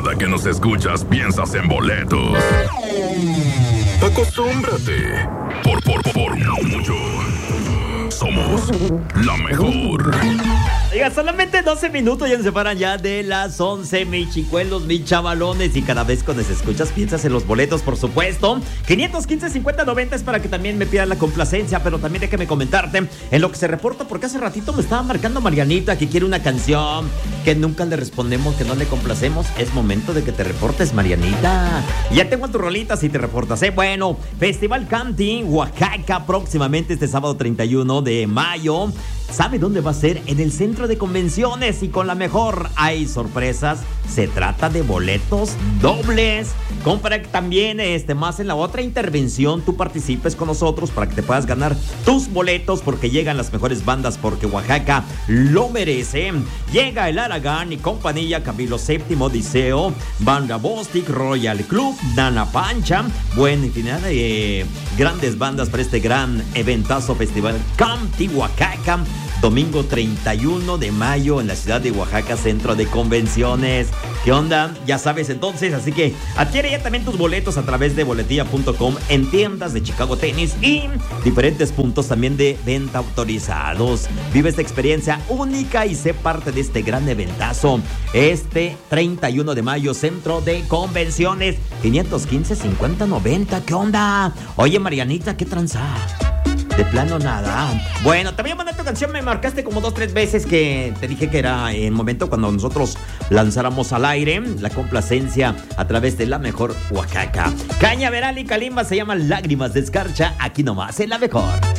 Cada que nos escuchas piensas en boletos. Acostúmbrate. Por mucho. Somos la mejor. Oiga, solamente 12 minutos ya nos separan ya de las 11, mis chicuelos, mis chavalones. Y cada vez cuando nos escuchas piensas en los boletos, por supuesto. 515-50-90 es para que también me pidan la complacencia. Pero también déjame comentarte en lo que se reporta, porque hace ratito me estaba marcando Marianita que quiere una canción que nunca le respondemos, que no le complacemos. Es momento de que te reportes, Marianita. Ya tengo tus rolitas y te reportas, Bueno, Festival Canti Oaxaca, próximamente este sábado 31 de mayo. ¿Sabe dónde va a ser? En el centro de convenciones, y con la mejor hay sorpresas. Se trata de boletos dobles. Compra también más en la otra intervención. Tú participes con nosotros para que te puedas ganar tus boletos, porque llegan las mejores bandas, porque Oaxaca lo merece. Llega el Aragán y compañía, Camilo VII, Odiseo, Banda Bostic, Royal Club, Nana Pancha. Buena infinidad de grandes bandas para este gran eventazo Festival Canti Oaxaca. Domingo 31 de mayo en la ciudad de Oaxaca, centro de convenciones. ¿Qué onda? Ya sabes entonces, así que adquiere ya también tus boletos a través de boletilla.com, en tiendas de Chicago Tennis y diferentes puntos también de venta autorizados. Vive esta experiencia única y sé parte de este gran eventazo. Este 31 de mayo, centro de convenciones, 515-50-90. ¿Qué onda? Oye, Marianita, ¿qué tranza? De plano nada. Bueno, te voy a mandar tu canción. Me marcaste como 2-3 veces que te dije que era el momento cuando nosotros lanzáramos al aire la complacencia a través de la mejor Oaxaca. Cañaveral y Kalimba, se llama Lágrimas de Escarcha. Aquí nomás en la mejor.